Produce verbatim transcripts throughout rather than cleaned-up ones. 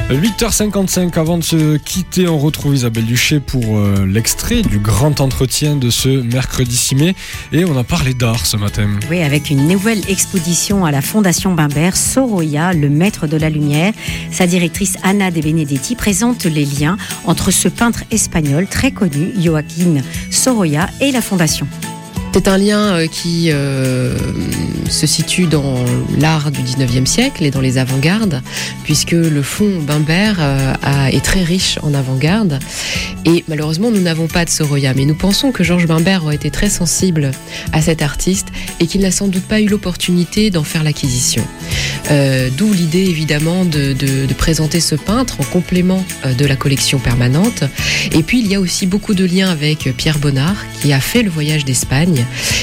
huit heures cinquante-cinq, avant de se quitter, on retrouve Isabelle Duché pour euh, l'extrait du grand entretien de ce mercredi six mai. Et on a parlé d'art ce matin. Oui, avec une nouvelle exposition à la Fondation Bimbert, Sorolla, le maître de la lumière. Sa directrice Anna De Benedetti présente les liens entre ce peintre espagnol très connu, Joaquín Sorolla, et la Fondation. C'est un lien qui euh, se situe dans l'art du dix-neuvième siècle et dans les avant-gardes, puisque le fonds Bimbert euh, a, est très riche en avant-garde. Et malheureusement, nous n'avons pas de Sorolla, mais nous pensons que Georges Bimbert aurait été très sensible à cet artiste et qu'il n'a sans doute pas eu l'opportunité d'en faire l'acquisition. Euh, d'où l'idée évidemment de, de, de présenter ce peintre en complément euh, de la collection permanente. Et puis il y a aussi beaucoup de liens avec Pierre Bonnard, qui a fait le voyage d'Espagne.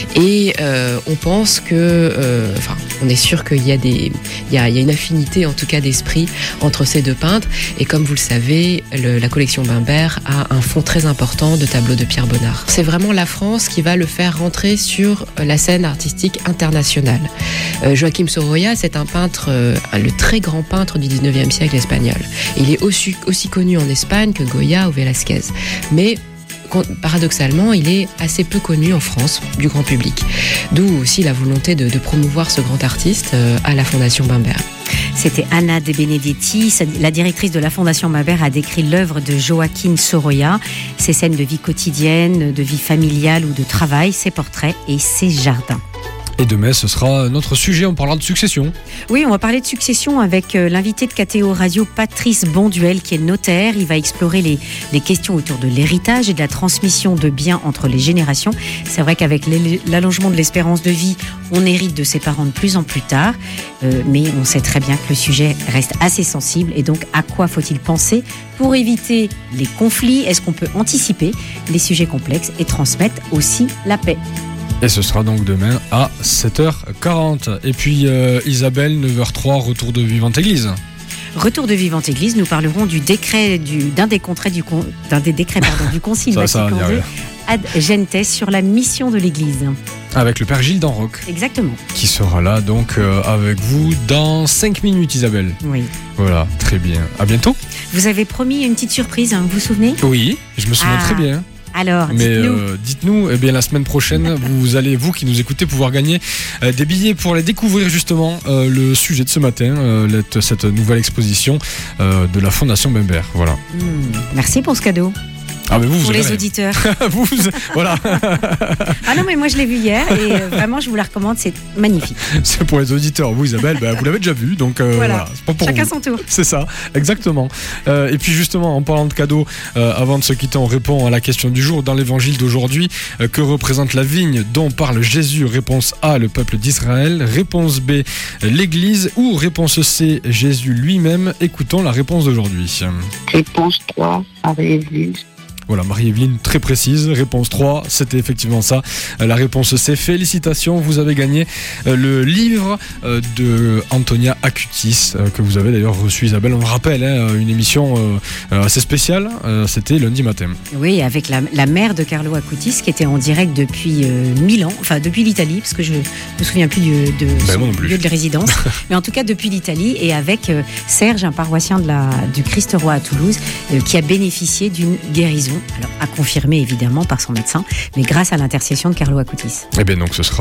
Et euh, on pense que, euh, enfin, on est sûr qu'il y a des, il y a, il y a une affinité en tout cas d'esprit entre ces deux peintres. Et comme vous le savez, le, la collection Bimbert a un fonds très important de tableaux de Pierre Bonnard. C'est vraiment la France qui va le faire rentrer sur la scène artistique internationale. Euh, Joaquín Sorolla, c'est un peintre, euh, le très grand peintre du dix-neuvième siècle espagnol. Il est aussi, aussi connu en Espagne que Goya ou Velázquez. Mais paradoxalement, il est assez peu connu en France du grand public. D'où aussi la volonté de, de promouvoir ce grand artiste euh, à la Fondation Bimbert. C'était Anna De Benedetti, la directrice de la Fondation Bimbert, a décrit l'œuvre de Joaquín Sorolla, ses scènes de vie quotidienne, de vie familiale ou de travail, ses portraits et ses jardins. Et demain, ce sera notre sujet, on parlera de succession. Oui, on va parler de succession avec euh, l'invité de K T O Radio, Patrice Bonduel, qui est notaire. Il va explorer les, les questions autour de l'héritage et de la transmission de biens entre les générations. C'est vrai qu'avec l'allongement de l'espérance de vie, on hérite de ses parents de plus en plus tard. Euh, mais on sait très bien que le sujet reste assez sensible. Et donc, à quoi faut-il penser pour éviter les conflits? Est-ce qu'on peut anticiper les sujets complexes et transmettre aussi la paix? Et ce sera donc demain à sept heures quarante. Et puis euh, Isabelle, neuf heures trois, retour de Vivante Église. Retour de Vivante Église, nous parlerons du décret, du, d'un des contrats du, d'un des décrets pardon, du Concile Vatican deux ad gentes sur la mission de l'Église. Avec le Père Gilles d'Enroc. Exactement. Qui sera là donc euh, avec vous dans cinq minutes, Isabelle. Oui. Voilà, très bien. À bientôt. Vous avez promis une petite surprise, hein, vous vous souvenez? Oui, je me souviens ah. très bien. Alors, mais dites-nous. Euh, dites-nous, eh bien la semaine prochaine, vous allez, vous qui nous écoutez, pouvoir gagner euh, des billets pour aller découvrir justement euh, le sujet de ce matin, euh, cette nouvelle exposition euh, de la Fondation Bimbert. Voilà. Mmh, merci pour ce cadeau. Ah mais vous, vous pour les rien. auditeurs. vous, vous, voilà. Ah non mais moi je l'ai vu hier et euh, vraiment je vous la recommande, c'est magnifique. C'est pour les auditeurs. Vous Isabelle, bah, vous l'avez déjà vu, donc euh, voilà. voilà. C'est pas pour Chacun vous. son tour. C'est ça, exactement. Euh, et puis justement, en parlant de cadeaux, euh, avant de se quitter, on répond à la question du jour dans l'évangile d'aujourd'hui. Euh, que représente la vigne dont parle Jésus? Réponse A, le peuple d'Israël. Réponse B, l'Église. Ou réponse C, Jésus lui-même. Écoutons la réponse d'aujourd'hui. Réponse trois, Marie-Évelyne. Voilà, Marie-Évelyne, très précise. Réponse trois, c'était effectivement ça. La réponse C, félicitations, vous avez gagné le livre de Antonia Acutis, que vous avez d'ailleurs reçu, Isabelle. On le rappelle, hein, une émission assez spéciale, c'était lundi matin. Oui, avec la, la mère de Carlo Acutis, qui était en direct depuis euh, Milan, enfin depuis l'Italie, parce que je ne me souviens plus du, de ben, son lieu de résidence, mais en tout cas depuis l'Italie, et avec euh, Serge, un paroissien de la, du Christ-Roi à Toulouse, euh, qui a bénéficié d'une guérison. Alors, à confirmer évidemment par son médecin, mais grâce à l'intercession de Carlo Acutis. Eh bien, donc ce sera